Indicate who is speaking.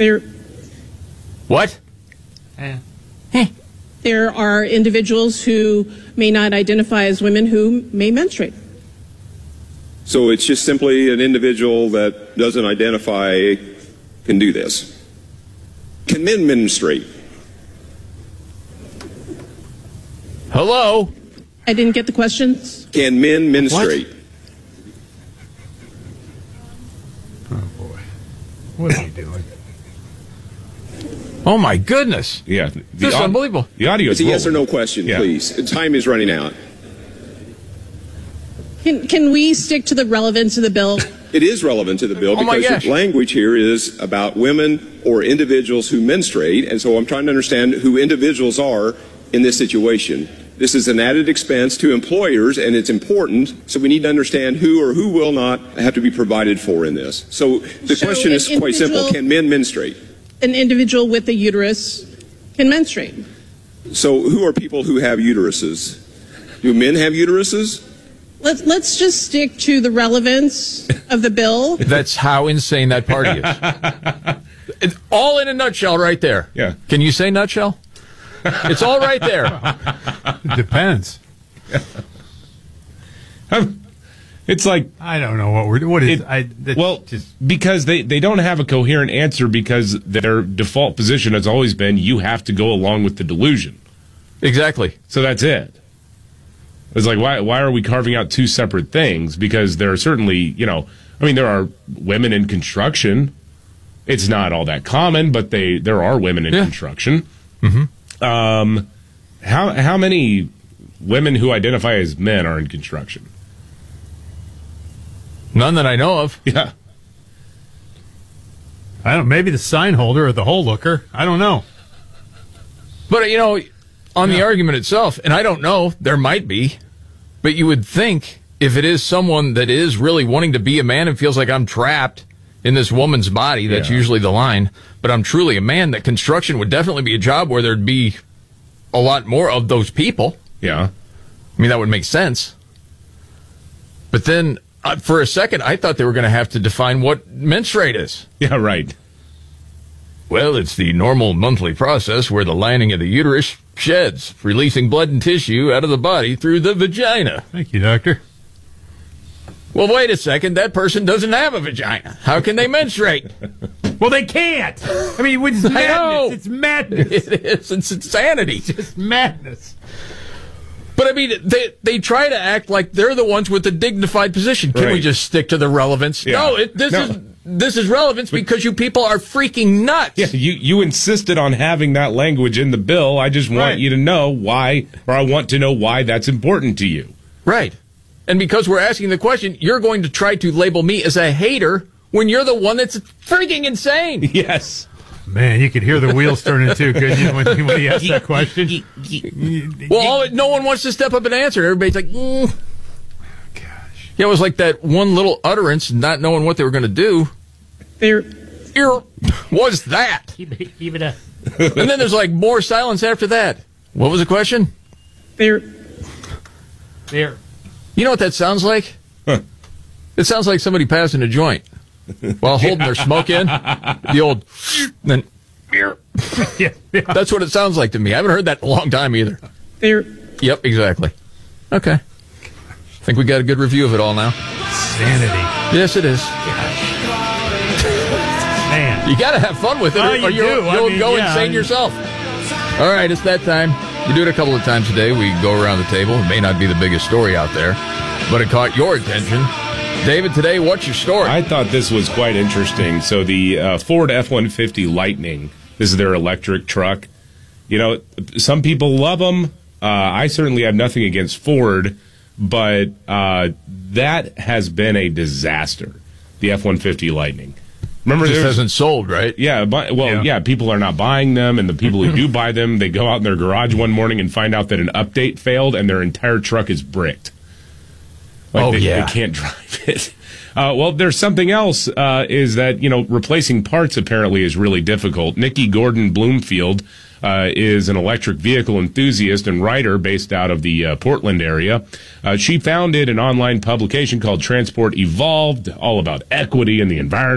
Speaker 1: There,
Speaker 2: What?
Speaker 1: there are individuals who may not identify as women who may menstruate.
Speaker 3: So it's just simply an individual that doesn't identify can do this. Can men menstruate?
Speaker 2: Hello?
Speaker 1: I didn't get the questions.
Speaker 3: Can men menstruate?
Speaker 4: What are you doing?
Speaker 2: Oh, my goodness.
Speaker 5: Yeah.
Speaker 2: This is unbelievable.
Speaker 5: The audio
Speaker 3: It's
Speaker 5: is
Speaker 3: a yes or
Speaker 5: rolling.
Speaker 3: no question,
Speaker 5: Yeah.
Speaker 3: please. Time is running out.
Speaker 1: Can we stick to the relevance of the bill?
Speaker 3: It is relevant to the bill
Speaker 2: Oh my
Speaker 3: because
Speaker 2: gosh.
Speaker 3: your language here is about women or individuals who menstruate, and so I'm trying to understand who individuals are in this situation. This is an added expense to employers, and it's important, so we need to understand who or who will not have to be provided for in this. So the
Speaker 1: So
Speaker 3: question is
Speaker 1: an
Speaker 3: quite simple.
Speaker 1: individual-
Speaker 3: Can men menstruate?
Speaker 1: An individual with a uterus can menstruate.
Speaker 3: So who are people who have uteruses? Do men have uteruses?
Speaker 1: Let's just stick to the relevance of the bill.
Speaker 2: That's how insane that party is. It's all in a nutshell right there.
Speaker 5: Yeah.
Speaker 2: Can you say nutshell? It's all right there.
Speaker 4: It depends.
Speaker 5: It's like,
Speaker 4: I don't know what is.
Speaker 5: because they don't have a coherent answer because their default position has always been you have to go along with the delusion.
Speaker 2: Exactly.
Speaker 5: So that's it. It's like, why are we carving out two separate things? Because there are certainly, there are women in construction. It's not all that common, but there are women in construction. Mm-hmm. How many women who identify as men are in construction?
Speaker 2: None that I know of.
Speaker 5: Yeah.
Speaker 4: I don't. Maybe the sign holder or the hole looker. I don't know.
Speaker 2: But, on the argument itself, and I don't know, there might be, but you would think if it is someone that is really wanting to be a man and feels like I'm trapped in this woman's body, that's usually the line, but I'm truly a man, that construction would definitely be a job where there'd be a lot more of those people.
Speaker 5: Yeah.
Speaker 2: I mean, that would make sense. But then, for a second, I thought they were going to have to define what menstruate is.
Speaker 5: Yeah, right.
Speaker 2: Well, it's the normal monthly process where the lining of the uterus sheds, releasing blood and tissue out of the body through the vagina.
Speaker 4: Thank you, doctor.
Speaker 2: Well, wait a second. That person doesn't have a vagina. How can they menstruate?
Speaker 4: Well, they can't. I mean, it's madness.
Speaker 2: know.
Speaker 4: It's madness.
Speaker 2: It is. It's insanity.
Speaker 4: It's just madness.
Speaker 2: But, I mean, they try to act like they're the ones with the dignified position. Can we
Speaker 5: Right.
Speaker 2: just stick to the relevance?
Speaker 5: Yeah.
Speaker 2: No, this is relevance because you people are freaking nuts.
Speaker 5: Yeah, you insisted on having that language in the bill. I just want you to know why, or I want to know why that's important to you.
Speaker 2: Right. And because we're asking the question, you're going to try to label me as a hater when you're the one that's freaking insane.
Speaker 5: Yes.
Speaker 4: Man, you could hear the wheels turning too, couldn't you, when he asked that question?
Speaker 2: Well, no one wants to step up and answer. Everybody's like,
Speaker 4: Gosh.
Speaker 2: Yeah, it was like that one little utterance, not knowing what they were going to do.
Speaker 1: There,
Speaker 2: Was that?
Speaker 4: Keep it up.
Speaker 2: And then there's like more silence after that. What was the question?
Speaker 1: there,
Speaker 4: There.
Speaker 2: You know what that sounds like?
Speaker 5: Huh.
Speaker 2: It sounds like somebody passing a joint while holding their smoke in. The old, then,
Speaker 4: Yeah.
Speaker 2: that's what it sounds like to me. I haven't heard that in a long time either.
Speaker 1: there.
Speaker 2: Yep, exactly. Okay. Think we got a good review of it all now.
Speaker 4: Sanity.
Speaker 2: Yes, it is.
Speaker 4: Man.
Speaker 2: You got to have fun with it,
Speaker 4: Oh,
Speaker 2: or
Speaker 4: you
Speaker 2: you'll
Speaker 4: do. I mean,
Speaker 2: go
Speaker 4: yeah,
Speaker 2: insane
Speaker 4: I mean-
Speaker 2: yourself. All right, it's that time. We do it a couple of times a day. We go around the table. It may not be the biggest story out there, but it caught your attention. David, today, what's your story?
Speaker 5: I thought this was quite interesting. So the Ford F-150 Lightning, this is their electric truck. Some people love them. I certainly have nothing against Ford, but that has been a disaster, the F-150 Lightning. Remember,
Speaker 2: Just
Speaker 5: there's-
Speaker 2: hasn't sold, right?
Speaker 5: Yeah, people are not buying them, and the people who do buy them, they go out in their garage one morning and find out that an update failed and their entire truck is bricked. They can't drive it. Well, there's something else, is that, replacing parts apparently is really difficult. Nikki Gordon Bloomfield is an electric vehicle enthusiast and writer based out of the Portland area. She founded an online publication called Transport Evolved, all about equity and the environment.